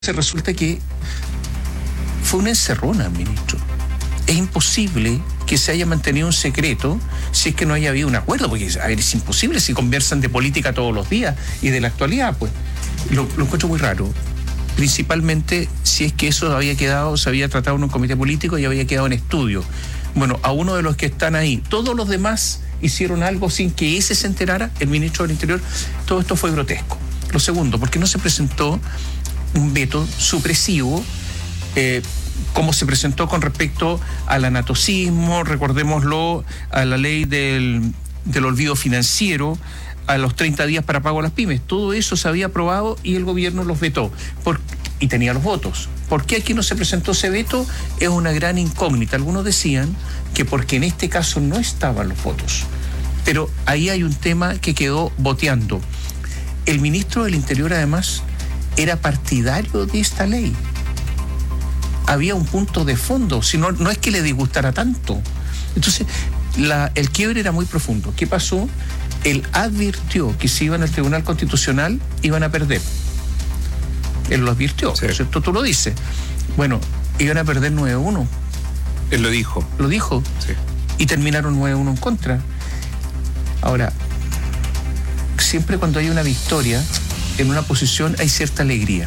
Resulta que fue una encerrona, ministro. Es imposible que se haya mantenido un secreto si es que no haya habido un acuerdo, porque es imposible si conversan de política todos los días y de la actualidad, pues. Lo encuentro muy raro, principalmente si es que eso se había tratado en un comité político y había quedado en estudio. Bueno, a uno de los que están ahí, todos los demás hicieron algo sin que ese se enterara, el ministro del Interior. Todo esto fue grotesco. Lo segundo, ¿por qué no se presentó un veto supresivo como se presentó con respecto al anatocismo, recordémoslo, a la ley del olvido financiero, a los 30 días para pago a las pymes? Todo eso se había aprobado y el gobierno los vetó y tenía los votos. ¿Por qué aquí no se presentó ese veto? Es una gran incógnita. Algunos decían que porque en este caso no estaban los votos, pero ahí hay un tema que quedó boteando. El ministro del Interior, además, era partidario de esta ley. Había un punto de fondo, si no es que le disgustara tanto. Entonces, el quiebre era muy profundo. ¿Qué pasó? Él advirtió que si iban al Tribunal Constitucional iban a perder. Él lo advirtió, sí. ¿Cierto? Tú lo dices. Bueno, iban a perder 9-1. Él lo dijo. Lo dijo. Sí. Y terminaron 9-1 en contra. Ahora, siempre cuando hay una victoria en una posición hay cierta alegría.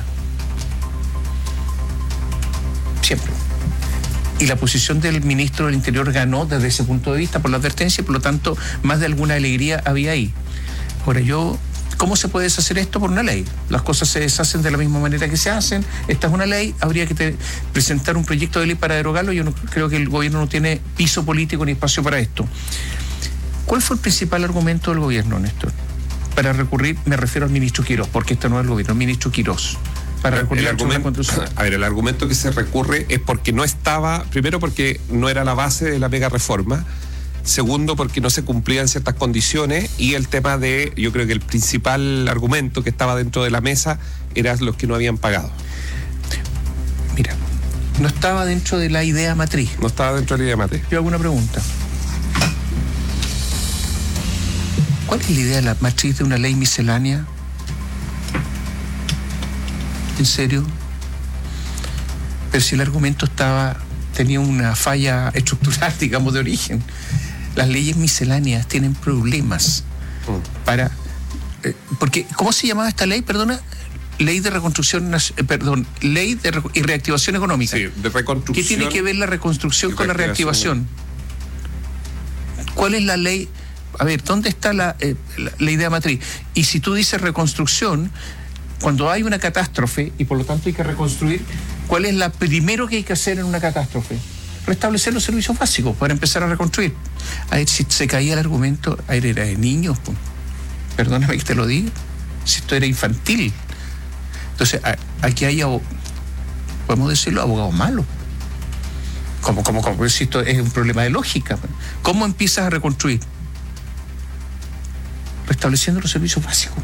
Siempre. Y la posición del ministro del Interior ganó desde ese punto de vista por la advertencia, por lo tanto, más de alguna alegría había ahí. Ahora, ¿cómo se puede deshacer esto? Por una ley. Las cosas se deshacen de la misma manera que se hacen. Esta es una ley, habría que presentar un proyecto de ley para derogarlo. Yo no creo que el gobierno no tiene piso político ni espacio para esto. ¿Cuál fue el principal argumento del gobierno, Néstor? Para recurrir, me refiero al ministro Quirós, porque este no es el gobierno, el ministro Quirós. Para recurrir el argumento que se recurre es porque no estaba, primero porque no era la base de la mega reforma, segundo porque no se cumplían ciertas condiciones, y el tema yo creo que el principal argumento que estaba dentro de la mesa eran los que no habían pagado. Mira, no estaba dentro de la idea matriz. No estaba dentro de la idea matriz. Yo hago una pregunta. ¿Cuál es la idea de la matriz de una ley miscelánea? ¿En serio? Pero si el argumento tenía una falla estructural, digamos, de origen. Las leyes misceláneas tienen problemas porque, ¿cómo se llamaba esta ley? Perdona. Ley de reconstrucción, ley y reactivación económica. Sí, de reconstrucción. ¿Qué tiene que ver la reconstrucción con la reactivación? ¿Cuál es la ley? A ver, ¿dónde está la idea matriz? Y si tú dices reconstrucción, cuando hay una catástrofe y por lo tanto hay que reconstruir, ¿cuál es la primero que hay que hacer en una catástrofe? Restablecer los servicios básicos para empezar a reconstruir. A ver, si se caía el argumento, era de niños, pues. Perdóname que te lo diga, si esto era infantil. Entonces, aquí hay, podemos decirlo, abogados malos. Como si esto es un problema de lógica. ¿Cómo empiezas a reconstruir? Restableciendo los servicios básicos.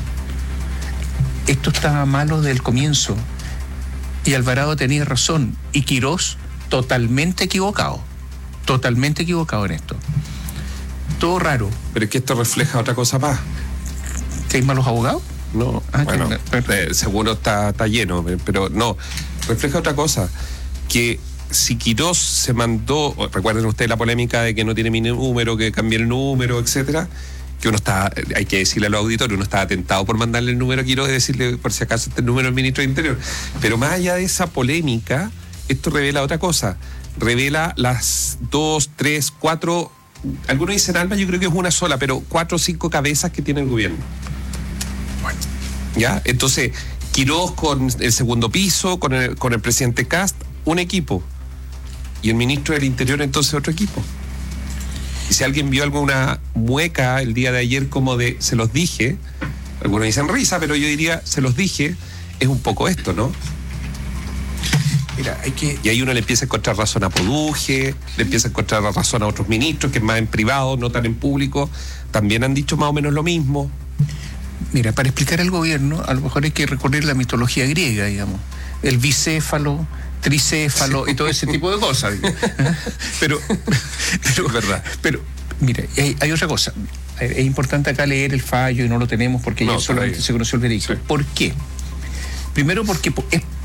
Esto estaba malo desde el comienzo y Alvarado tenía razón y Quirós totalmente equivocado en esto. Todo raro. Pero es que esto refleja otra cosa más. ¿Que hay malos abogados? No, bueno, seguro está lleno, pero no, refleja otra cosa, que si Quirós se mandó, recuerden ustedes la polémica de que no tiene mi número, que cambié el número, etcétera, que uno está, hay que decirle a los auditores, uno estaba tentado por mandarle el número a Quirós y decirle por si acaso este número del ministro del Interior. Pero más allá de esa polémica, esto revela otra cosa. Revela las 2, 3, 4, algunos dicen alma, yo creo que es una sola, pero 4 o 5 cabezas que tiene el gobierno. Bueno, ¿ya? Entonces, Quirós con el segundo piso, con el presidente Kast, un equipo. Y el ministro del Interior, entonces, otro equipo. Y si alguien vio alguna mueca el día de ayer como de se los dije, algunos dicen risa, pero yo diría se los dije, es un poco esto, ¿no? Mira, y ahí uno le empieza a encontrar razón a Poduje, le empieza a encontrar razón a otros ministros, que es más en privado, no tan en público, también han dicho más o menos lo mismo. Mira, para explicar al gobierno, a lo mejor hay que recurrir a la mitología griega, digamos. El bicéfalo, tricéfalo y todo ese tipo de cosas. Pero es verdad. Pero mira, hay otra cosa. Es importante acá leer el fallo y no lo tenemos porque ya solamente se conoció el veredicto. Sí. ¿Por qué? Primero porque es